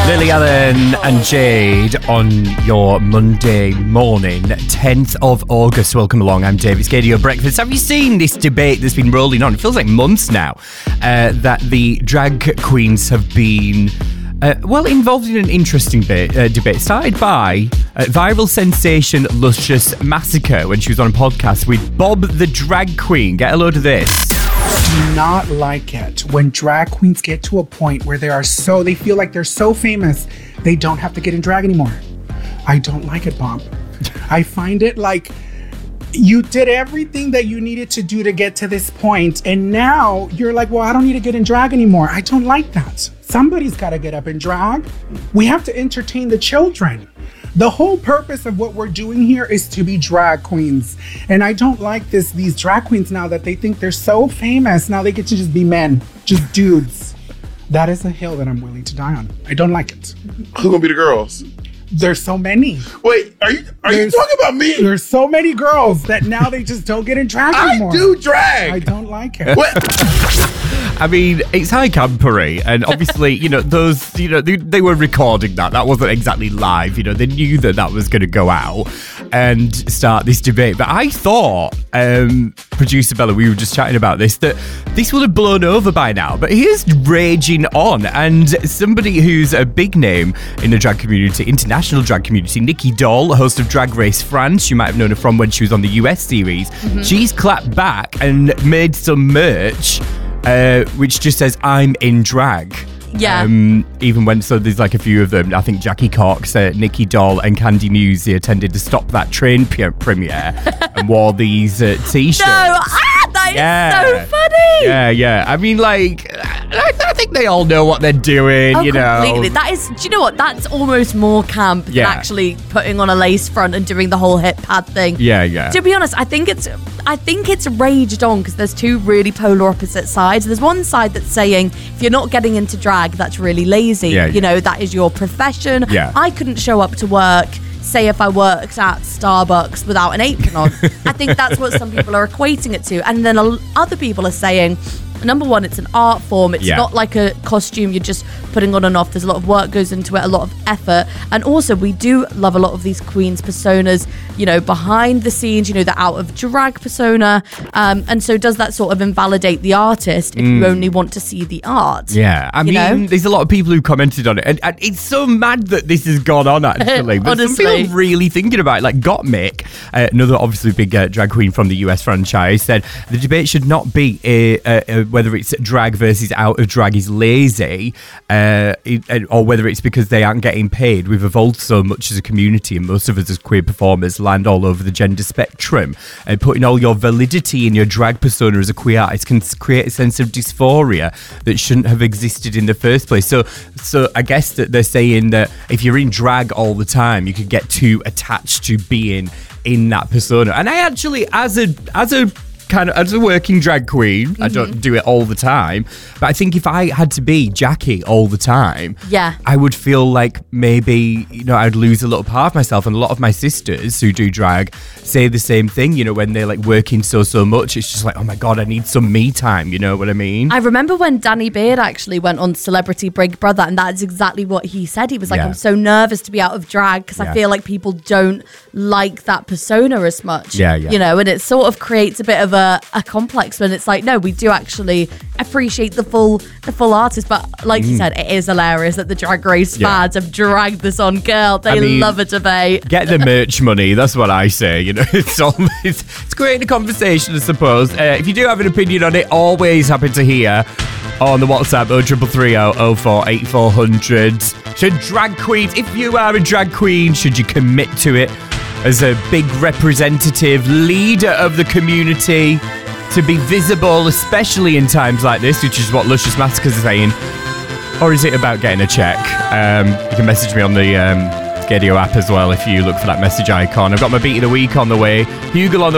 Lily Allen and Jade on your Monday morning, 10th of August. Welcome along. I'm David Scadio Breakfast. Have you seen this debate that's been rolling on? It feels like months now that the drag queens have been involved in an interesting debate started by viral sensation Luscious Massacre when she was on a podcast with Bob the Drag Queen. Get a load of this. Do not like it when drag queens get to a point where they feel like they're so famous they don't have to get in drag anymore. I don't like it, Bob. I find it like you did everything that you needed to do to get to this point, and now you're like, well, I don't need to get in drag anymore. I don't like that. Somebody's got to get up and drag. We have to entertain the children. The whole purpose of what we're doing here is to be drag queens. And I don't like these drag queens now that they think they're so famous. Now they get to just be men, just dudes. That is a hill that I'm willing to die on. I don't like it. Who's gonna be the girls? There's so many. Wait, are you talking about me? There's so many girls that now they just don't get in drag anymore. I do drag. I don't like it. What? I mean, it's high campery, and obviously, they were recording that. That wasn't exactly live. They knew that was going to go out and start this debate. But I thought, producer Bella, we were just chatting about this, that this would have blown over by now. But here's raging on, and somebody who's a big name in the drag community, international drag community, Nikki Doll, host of Drag Race France. You might have known her from when she was on the US series. Mm-hmm. She's clapped back and made some merch which just says, I'm in drag. Yeah. Even when, so there's like a few of them. I think Jackie Cox, Nikki Doll and Candy Musi attended the Stop That Train premiere and wore these t-shirts. No, that is so funny. Yeah. I mean, like, I think they all know what they're doing, Completely. That is, do you know what? That's almost more camp than actually putting on a lace front and doing the whole hip pad thing. Yeah. To be honest, I think it's raged on because there's two really polar opposite sides. There's one side that's saying, if you're not getting into drag, that's really lazy. Yeah. That is your profession. Yeah. I couldn't show up to work, say if I worked at Starbucks without an apron on. I think that's what some people are equating it to. And then other people are saying, number one, it's an art form. It's not like a costume you're just putting on and off. There's a lot of work goes into it, a lot of effort. And also, we do love a lot of these queens' personas, behind the scenes, the out of drag persona. And so does that sort of invalidate the artist if you only want to see the art? Yeah. I mean, there's a lot of people who commented on it. And it's so mad that this has gone on, actually. But honestly, some people really thinking about it. Like Gottmik, another obviously big drag queen from the US franchise, said the debate should not be whether it's drag versus out of drag is lazy, or whether it's because they aren't getting paid. We've evolved so much as a community, and most of us as queer performers land all over the gender spectrum. And putting all your validity in your drag persona as a queer artist can create a sense of dysphoria that shouldn't have existed in the first place. So I guess that they're saying that if you're in drag all the time, you could get too attached to being in that persona. And I actually, as a working drag queen, I don't do it all the time, but I think if I had to be Jackie all the time, I would feel like maybe, I'd lose a little part of myself. And a lot of my sisters who do drag say the same thing, when they're like working so much, it's just like, oh my God, I need some me time, you know what I mean? I remember when Danny Beard actually went on Celebrity Big Brother, and that's exactly what he said. He was like, I'm so nervous to be out of drag because I feel like people don't like that persona as much. And it sort of creates a bit of a complex when it's like, no, we do actually appreciate the full artist. But like you said, it is hilarious that the Drag Race fans have dragged this on. Girl, they love a debate. Get the merch money, that's what I say. It's creating a conversation, I suppose. If you do have an opinion on it, always happy to hear on the WhatsApp 0330 04 8400. Should drag queens, if you are a drag queen, should you commit to it as a big representative leader of the community to be visible, especially in times like this, which is what Luscious Massacres are saying? Or is it about getting a check? You can message me on the Scadio app as well if you look for that message icon. I've got my beat of the week on the way. Hugel on the